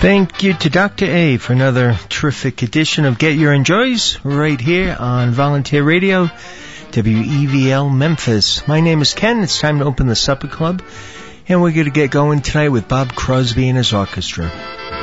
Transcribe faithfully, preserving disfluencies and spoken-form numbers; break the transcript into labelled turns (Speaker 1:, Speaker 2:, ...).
Speaker 1: Thank you to Doctor A for another terrific edition of Get Your Enjoys right here on Volunteer Radio, W E V L Memphis. My name is Ken. It's time to open the supper club, and we're going to get going tonight with Bob Crosby and his orchestra.